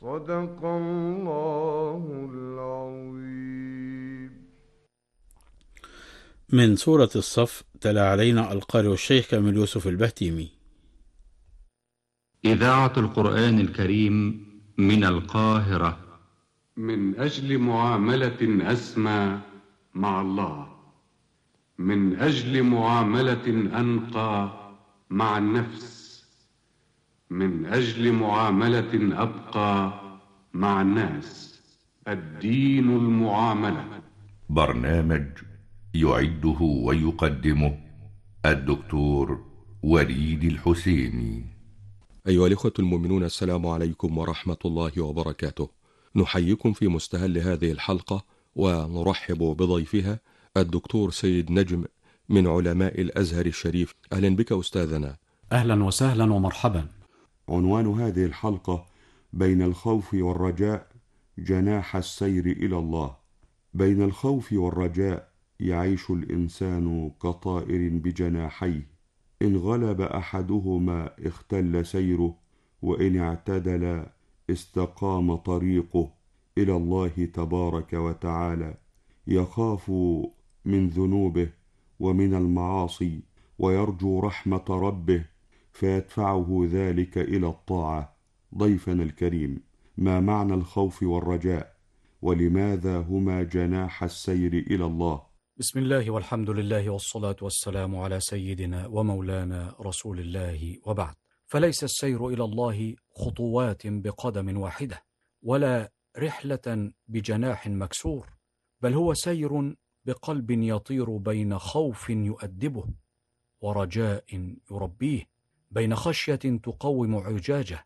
صدق الله العظيم. من سورة الصف تلا علينا القارئ الشيخ كامل يوسف البهتيمي. إذاعة القرآن الكريم من القاهرة. من أجل معاملة أسمى مع الله، من أجل معاملة أنقى مع النفس، من أجل معاملة أبقى مع الناس. الدين المعاملة. برنامج يعده ويقدمه الدكتور وليد الحسيني. أيها الإخوة المؤمنون، السلام عليكم ورحمة الله وبركاته. نحييكم في مستهل هذه الحلقة ونرحب بضيفها الدكتور سيد نجم من علماء الأزهر الشريف. أهلا بك أستاذنا. أهلا وسهلا ومرحبا. عنوان هذه الحلقة: بين الخوف والرجاء جناح السير إلى الله. بين الخوف والرجاء يعيش الإنسان كطائر بجناحيه، إن غلب أحدهما اختل سيره، وإن اعتدل استقام طريقه إلى الله تبارك وتعالى. يخاف من ذنوبه ومن المعاصي، ويرجو رحمة ربه، فيدفعه ذلك إلى الطاعة. ضيفنا الكريم، ما معنى الخوف والرجاء، ولماذا هما جناح السير إلى الله؟ بسم الله والحمد لله والصلاة والسلام على سيدنا ومولانا رسول الله، وبعد. فليس السير إلى الله خطوات بقدم واحدة، ولا رحلة بجناح مكسور، بل هو سير بقلب يطير بين خوف يؤدبه ورجاء يربيه، بين خشية تقوم عجاجه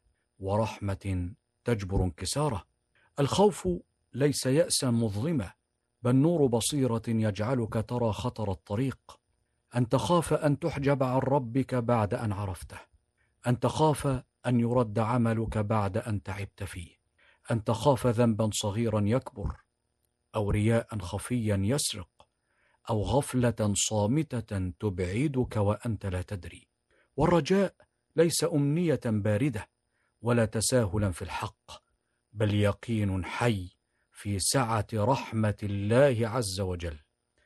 ورحمة تجبر انكساره. الخوف ليس يأسا مظلما، بل نور بصيرة يجعلك ترى خطر الطريق، أن تخاف أن تحجب عن ربك بعد أن عرفته، أن تخاف أن يرد عملك بعد أن تعبت فيه، أن تخاف ذنبا صغيرا يكبر، أو رياء خفيا يسرق، أو غفلة صامتة تبعدك وأنت لا تدري. والرجاء ليس أمنية باردة ولا تساهلا في الحق، بل يقين حي في سعة رحمة الله عز وجل،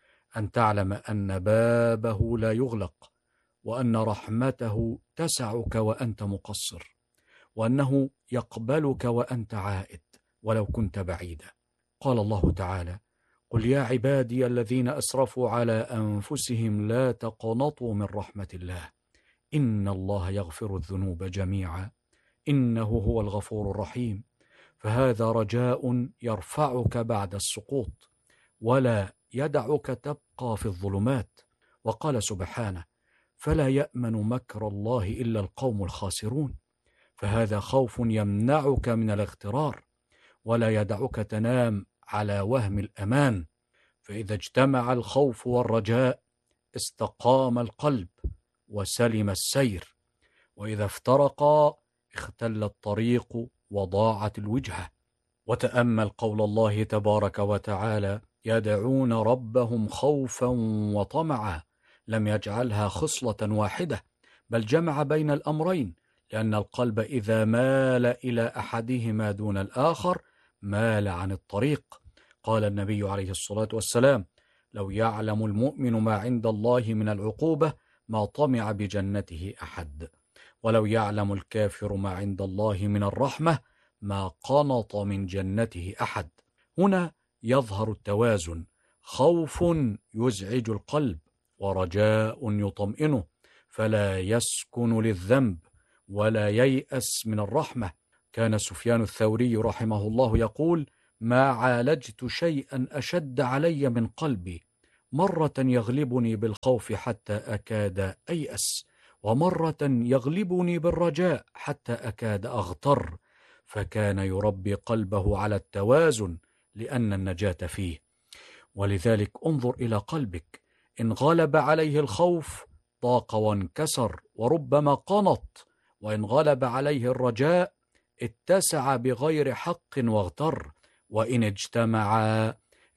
أن تعلم أن بابه لا يغلق، وأن رحمته تسعك وأنت مقصر، وأنه يقبلك وأنت عائد ولو كنت بعيدا. قال الله تعالى: قل يا عبادي الذين أسرفوا على أنفسهم لا تقنطوا من رحمة الله، إن الله يغفر الذنوب جميعا إنه هو الغفور الرحيم. فهذا رجاء يرفعك بعد السقوط، ولا يدعك تبقى في الظلمات. وقال سبحانه: فلا يأمن مكر الله إلا القوم الخاسرون. فهذا خوف يمنعك من الاغترار، ولا يدعك تنام على وهم الأمان. فإذا اجتمع الخوف والرجاء استقام القلب وسلم السير، وإذا افترقا اختل الطريق وضاعت الوجهة. وتأمل قول الله تبارك وتعالى: يدعون ربهم خوفا وطمعا، لم يجعلها خصلة واحدة، بل جمع بين الأمرين، لأن القلب إذا مال إلى أحدهما دون الآخر مال عن الطريق. قال النبي عليه الصلاة والسلام: لو يعلم المؤمن ما عند الله من العقوبة ما طمع بجنته أحد، ولو يعلم الكافر ما عند الله من الرحمة ما قنط من جنته أحد. هنا يظهر التوازن: خوف يزعج القلب، ورجاء يطمئنه، فلا يسكن للذنب ولا ييأس من الرحمة. كان سفيان الثوري رحمه الله يقول: ما عالجت شيئا أشد علي من قلبي، مرة يغلبني بالخوف حتى أكاد أيأس، ومرة يغلبني بالرجاء حتى أكاد أغتر. فكان يربي قلبه على التوازن لأن النجاة فيه. ولذلك انظر إلى قلبك، إن غلب عليه الخوف ضاق وانكسر وربما قنط، وإن غلب عليه الرجاء اتسع بغير حق واغتر، وإن اجتمعا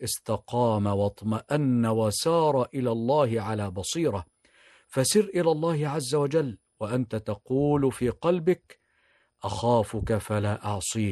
استقام واطمأن وسار إلى الله على بصيرة. فسر إلى الله عز وجل وأنت تقول في قلبك: أخافك فلا أعصيك،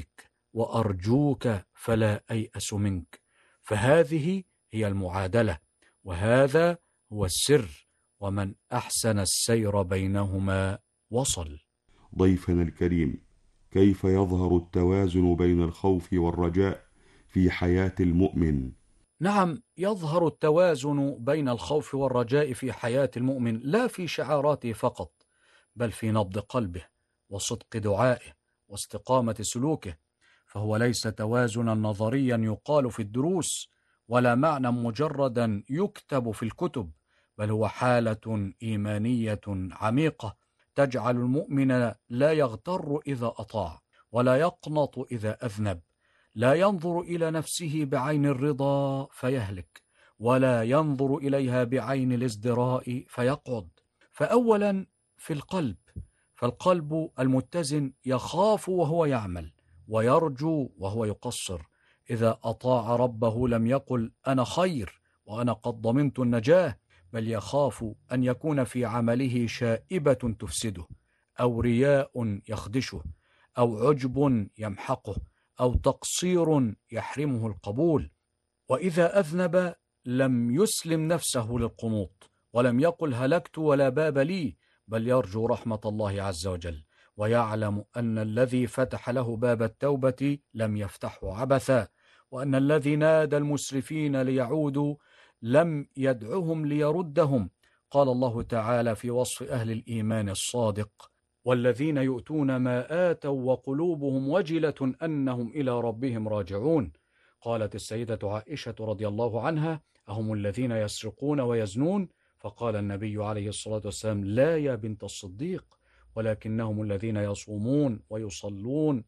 وأرجوك فلا أيأس منك. فهذه هي المعادلة، وهذا هو السر، ومن أحسن السير بينهما وصل. ضيفنا الكريم، كيف يظهر التوازن بين الخوف والرجاء في حياة المؤمن؟ نعم، يظهر التوازن بين الخوف والرجاء في حياة المؤمن لا في شعاراته فقط، بل في نبض قلبه وصدق دعائه واستقامة سلوكه. فهو ليس توازنا نظريا يقال في الدروس، ولا معنى مجردا يكتب في الكتب، بل هو حالة إيمانية عميقة تجعل المؤمن لا يغتر إذا أطاع، ولا يقنط إذا أذنب، لا ينظر إلى نفسه بعين الرضا فيهلك، ولا ينظر إليها بعين الازدراء فيقعد. فأولا في القلب، فالقلب المتزن يخاف وهو يعمل، ويرجو وهو يقصر. إذا أطاع ربه لم يقل أنا خير وأنا قد ضمنت النجاة، بل يخاف أن يكون في عمله شائبة تفسده، أو رياء يخدشه، أو عجب يمحقه، أو تقصير يحرمه القبول. وإذا أذنب لم يسلم نفسه للقنوط، ولم يقل هلكت ولا باب لي، بل يرجو رحمة الله عز وجل، ويعلم أن الذي فتح له باب التوبة لم يفتحه عبثا، وأن الذي نادى المسرفين ليعودوا لم يدعهم ليردهم. قال الله تعالى في وصف أهل الإيمان الصادق: والذين يؤتون ما آتوا وقلوبهم وجلة أنهم إلى ربهم راجعون. قالت السيدة عائشة رضي الله عنها: أهم الذين يسرقون ويزنون؟ فقال النبي عليه الصلاة والسلام: لا يا بنت الصديق، ولكنهم الذين يصومون ويصلون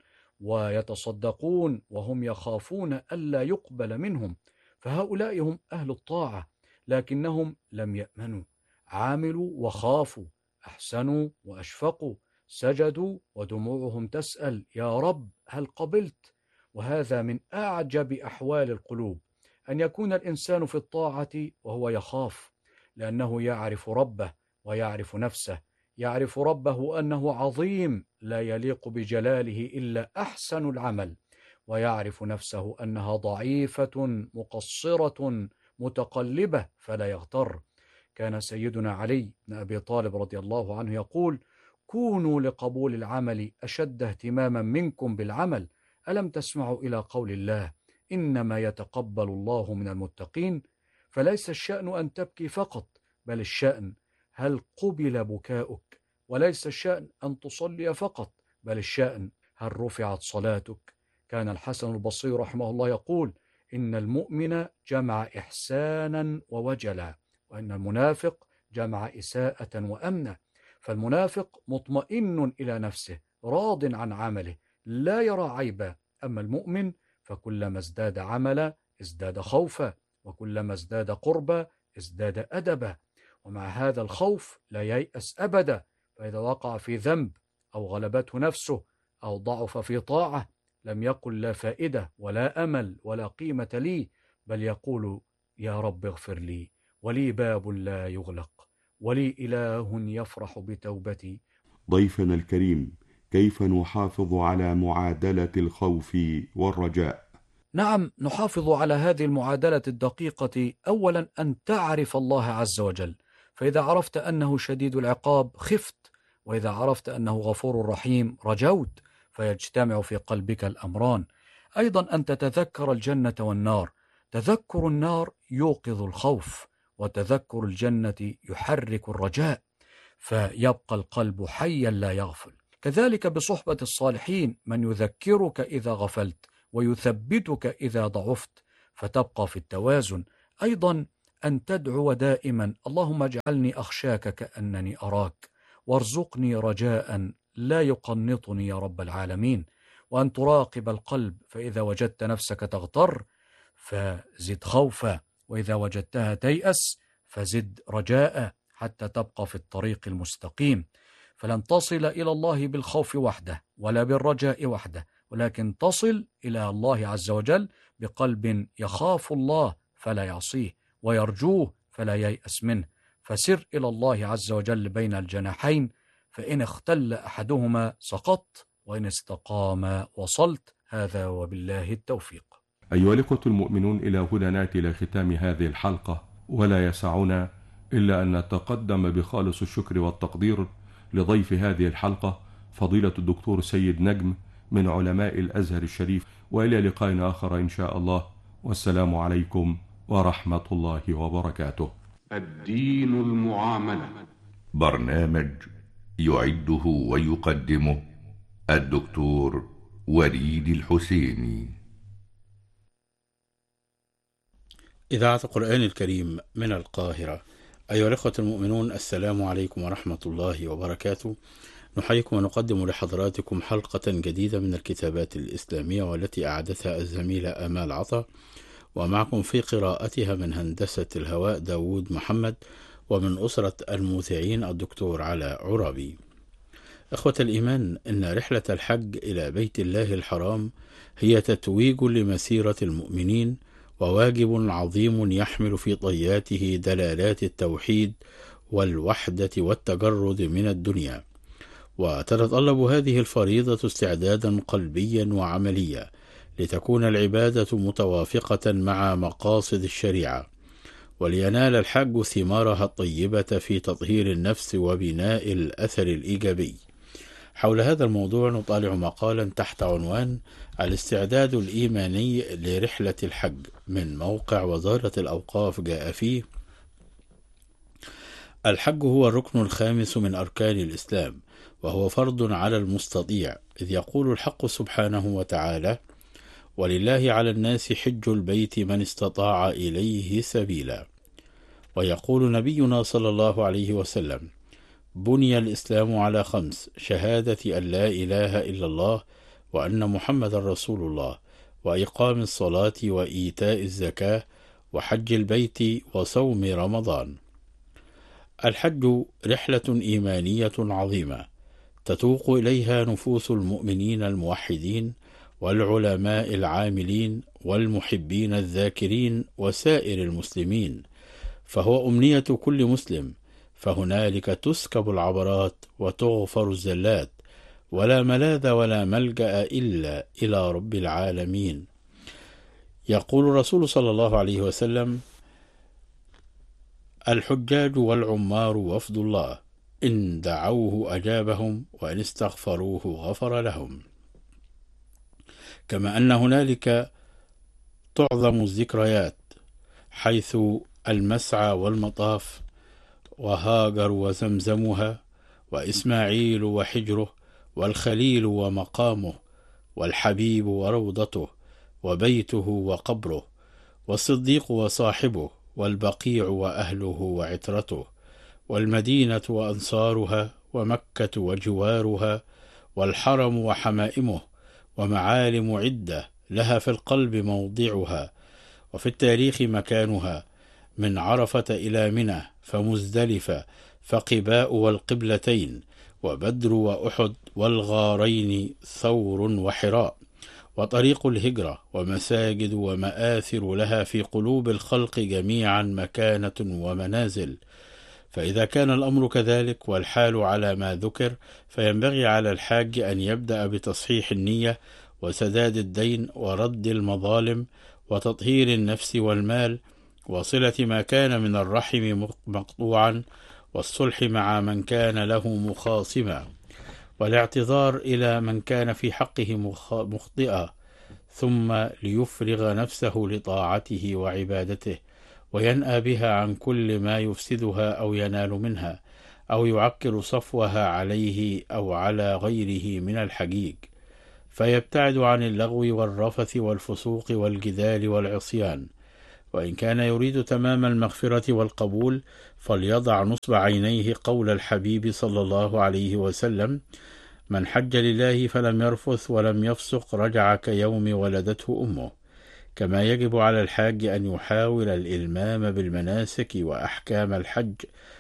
ويتصدقون وهم يخافون ألا يقبل منهم. فهؤلاء هم أهل الطاعة، لكنهم لم يأمنوا، عاملوا وخافوا، أحسنوا وأشفقوا، سجدوا ودموعهم تسأل: يا رب هل قبلت؟ وهذا من أعجب أحوال القلوب، أن يكون الإنسان في الطاعة وهو يخاف، لأنه يعرف ربه ويعرف نفسه، يعرف ربه أنه عظيم لا يليق بجلاله إلا أحسن العمل، ويعرف نفسه أنها ضعيفة مقصرة متقلبة فلا يغتر. كان سيدنا علي بن أبي طالب رضي الله عنه يقول: كونوا لقبول العمل أشد اهتماما منكم بالعمل. ألم تسمعوا إلى قول الله: إنما يتقبل الله من المتقين؟ فليس الشأن أن تبكي فقط، بل الشأن هل قبل بكاؤك، وليس الشأن أن تصلي فقط، بل الشأن هل رفعت صلاتك. كان الحسن البصري رحمه الله يقول: إن المؤمن جمع إحسانا ووجلا، وإن المنافق جمع إساءة وأمنا. فالمنافق مطمئن إلى نفسه راض عن عمله لا يرى عيبا، أما المؤمن فكلما ازداد عملا ازداد خوفا، وكلما ازداد قربا ازداد أدبا. ومع هذا الخوف لا ييأس أبدا، فإذا وقع في ذنب أو غلبته نفسه أو ضعف في طاعة لم يقل لا فائدة ولا أمل ولا قيمة لي، بل يقول: يا رب اغفر لي، ولي باب لا يغلق، ولي إله يفرح بتوبتي. ضيفنا الكريم، كيف نحافظ على معادلة الخوف والرجاء؟ نعم، نحافظ على هذه المعادلة الدقيقة. أولا أن تعرف الله عز وجل، فإذا عرفت أنه شديد العقاب خفت، وإذا عرفت أنه غفور رحيم رجوت، فيجتمع في قلبك الأمران. أيضا أن تتذكر الجنة والنار، تذكر النار يوقظ الخوف، وتذكر الجنة يحرك الرجاء، فيبقى القلب حيا لا يغفل. كذلك بصحبة الصالحين، من يذكرك إذا غفلت ويثبتك إذا ضعفت، فتبقى في التوازن. أيضا أن تدعو دائما: اللهم اجعلني أخشاك كأنني أراك، وارزقني رجاء لا يقنطني يا رب العالمين. وأن تراقب القلب، فإذا وجدت نفسك تغتر فزد خوفا، وإذا وجدتها تيأس فزد رجاء، حتى تبقى في الطريق المستقيم. فلن تصل إلى الله بالخوف وحده ولا بالرجاء وحده، ولكن تصل إلى الله عز وجل بقلب يخاف الله فلا يعصيه، ويرجوه فلا ييأس منه. فسر إلى الله عز وجل بين الجناحين، فإن اختل أحدهما سقطت، وإن استقام وصلت. هذا وبالله التوفيق. أيها الإخوة المؤمنون، إلى هنا نأتي إلى ختام هذه الحلقة، ولا يسعنا إلا أن نتقدم بخالص الشكر والتقدير لضيف هذه الحلقة فضيلة الدكتور سيد نجم من علماء الأزهر الشريف، وإلى لقاء آخر إن شاء الله، والسلام عليكم ورحمة الله وبركاته. الدين المعاملة، برنامج يعده ويقدمه الدكتور وليد الحسيني. إذاعة القرآن الكريم من القاهرة. أيها الأخوة المؤمنون، السلام عليكم ورحمة الله وبركاته. نحييكم ونقدم لحضراتكم حلقة جديدة من الكتابات الإسلامية، والتي أعدتها الزميلة آمال عطا، ومعكم في قراءتها من هندسة الهواء داود محمد، ومن أسرة المذيعين الدكتور علاء عرابي. أخوة الإيمان، إن رحلة الحج إلى بيت الله الحرام هي تتويج لمسيرة المؤمنين، وواجب عظيم يحمل في طياته دلالات التوحيد والوحدة والتجرد من الدنيا. وتتطلب هذه الفريضة استعدادا قلبيا وعمليا، لتكون العبادة متوافقة مع مقاصد الشريعة، ولينال الحج ثمارها الطيبة في تطهير النفس وبناء الأثر الإيجابي. حول هذا الموضوع نطالع مقالا تحت عنوان الاستعداد الإيماني لرحلة الحج من موقع وزارة الأوقاف. جاء فيه: الحج هو الركن الخامس من أركان الإسلام، وهو فرض على المستطيع، إذ يقول الحق سبحانه وتعالى: ولله على الناس حج البيت من استطاع إليه سبيلا. ويقول نبينا صلى الله عليه وسلم: بني الإسلام على 5: شهادة أن لا إله إلا الله وأن محمد رسول الله، وإقام الصلاة وإيتاء الزكاة وحج البيت وصوم رمضان. الحج رحلة إيمانية عظيمة تتوق إليها نفوس المؤمنين الموحدين والعلماء العاملين والمحبين الذاكرين وسائر المسلمين، فهو أمنية كل مسلم، فهنالك تسكب العبرات وتغفر الزلات، ولا ملاذ ولا ملجأ إلا إلى رب العالمين. يقول الرسول صلى الله عليه وسلم: الحجاج والعمار وفد الله، إن دعوه أجابهم وإن استغفروه غفر لهم. كما أن هنالك تعظم الذكريات، حيث المسعى والمطاف، وهاجر وزمزمها، وإسماعيل وحجره، والخليل ومقامه، والحبيب وروضته، وبيته وقبره، والصديق وصاحبه، والبقيع وأهله وعترته، والمدينة وأنصارها، ومكة وجوارها، والحرم وحمائمه، ومعالم عدة لها في القلب موضعها، وفي التاريخ مكانها، من عرفة إلى منى، فمزدلفة، فقباء والقبلتين، وبدر وأحد، والغارين ثور وحراء، وطريق الهجرة، ومساجد ومآثر لها في قلوب الخلق جميعا مكانة ومنازل. فإذا كان الأمر كذلك والحال على ما ذكر، فينبغي على الحاج أن يبدأ بتصحيح النية وسداد الدين ورد المظالم وتطهير النفس والمال، وصلة ما كان من الرحم مقطوعا، والصلح مع من كان له مخاصما، والاعتذار إلى من كان في حقه مخطئا، ثم ليفرغ نفسه لطاعته وعبادته، وينأى بها عن كل ما يفسدها أو ينال منها أو يعكر صفوها عليه أو على غيره من الحجيج، فيبتعد عن اللغو والرفث والفسوق والجدال والعصيان. وإن كان يريد تمام المغفرة والقبول، فليضع نصب عينيه قول الحبيب صلى الله عليه وسلم: من حج لله فلم يرفث ولم يفسق رجع كيوم ولدته أمه. كما يجب على الحاج أن يحاول الإلمام بالمناسك وأحكام الحج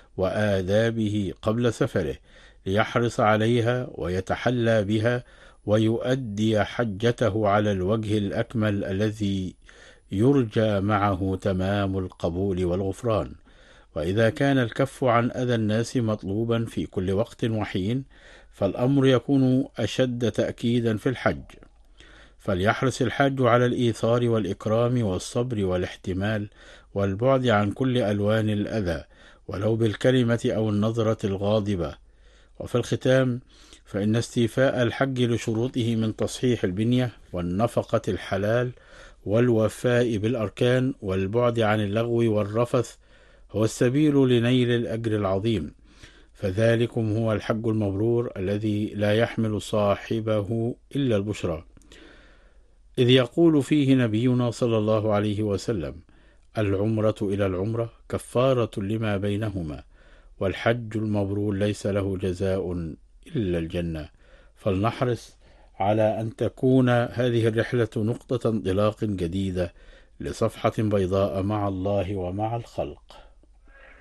وآدابه قبل سفره، ليحرص عليها ويتحلى بها، ويؤدي حجته على الوجه الأكمل الذي يرجى معه تمام القبول والغفران. وإذا كان الكف عن أذى الناس مطلوبا في كل وقت وحين، فالأمر يكون أشد تأكيدا في الحج. فليحرص الحاج على الإيثار والإكرام والصبر والاحتمال والبعد عن كل ألوان الأذى ولو بالكلمة أو النظرة الغاضبة. وفي الختام فإن استيفاء الحج لشروطه من تصحيح البنية والنفقة الحلال والوفاء بالأركان والبعد عن اللغو والرفث هو السبيل لنيل الأجر العظيم، فذلكم هو الحج المبرور الذي لا يحمل صاحبه إلا البشرى، إذ يقول فيه نبينا صلى الله عليه وسلم: العمرة إلى العمرة كفارة لما بينهما، والحج المبرور ليس له جزاء إلا الجنة. فلنحرص على أن تكون هذه الرحلة نقطة انطلاق جديدة لصفحة بيضاء مع الله ومع الخلق.